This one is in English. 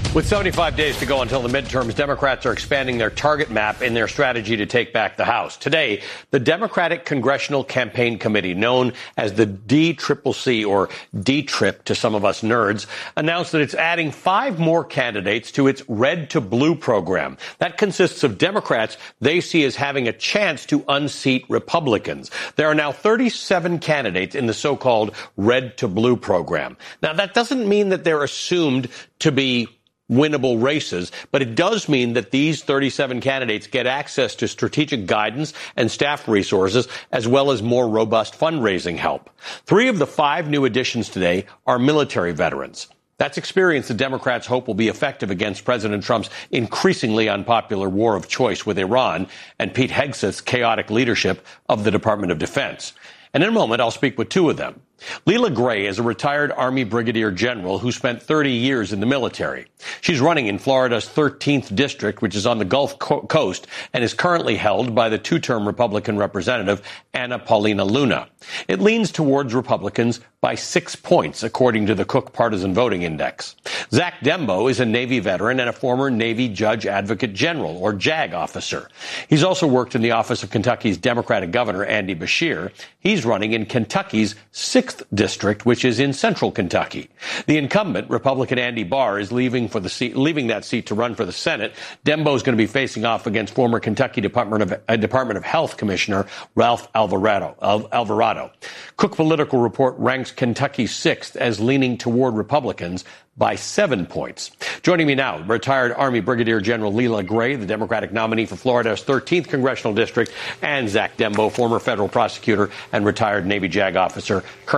With 75 days to go until the midterms, Democrats are expanding their target map in their strategy to take back the House. Today, the Democratic Congressional Campaign Committee, known as the DCCC, or D-Trip to some of us nerds, announced that it's adding 5 more candidates to its Red to Blue program. That consists of Democrats they see as having a chance to unseat Republicans. There are now 37 candidates in the so-called Red to Blue program. Now, that doesn't mean that they're assumed to be winnable races, but it does mean that these 37 candidates get access to strategic guidance and staff resources, as well as more robust fundraising help. 3 of the 5 new additions today are military veterans. That's experience the Democrats hope will be effective against President Trump's increasingly unpopular war of choice with Iran and Pete Hegseth's chaotic leadership of the Department of Defense. And in a moment, I'll speak with 2 of them. Leila Gray is a retired Army brigadier general who spent 30 years in the military. She's running in Florida's 13th district, which is on the Gulf Coast, and is currently held by the 2-term Republican representative Anna Paulina Luna. It leans towards Republicans by 6 points, according to the Cook Partisan Voting Index. Zach Dembo is a Navy veteran and a former Navy Judge Advocate General, or JAG officer. He's also worked in the office of Kentucky's Democratic Governor, Andy Beshear. He's running in Kentucky's 6th district, which is in central Kentucky. The incumbent, Republican Andy Barr, is leaving that seat to run for the Senate. Dembo is going to be facing off against former Kentucky Department of Health Commissioner Ralph Alvarado. Cook Political Report ranks Kentucky 6th as leaning toward Republicans by 7 points. Joining me now, retired Army Brigadier General Leila Gray, the Democratic nominee for Florida's 13th Congressional District, and Zach Dembo, former federal prosecutor and retired Navy JAG officer, currently